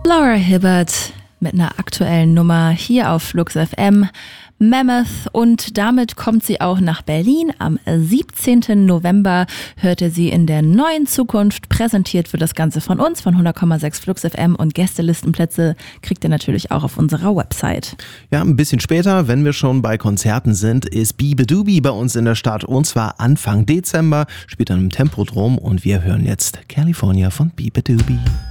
Laura Hibbert mit einer aktuellen Nummer hier auf Flux FM, Mammoth, und damit kommt sie auch nach Berlin. Am 17. November hört ihr sie in der neuen Zukunft. Präsentiert wird das Ganze von uns, von 100,6 Flux FM, und Gästelistenplätze kriegt ihr natürlich auch auf unserer Website. Ja, ein bisschen später, wenn wir schon bei Konzerten sind, ist Beabadoobie bei uns in der Stadt, und zwar Anfang Dezember, spielt dann im Tempodrom, und wir hören jetzt California von Beabadoobie.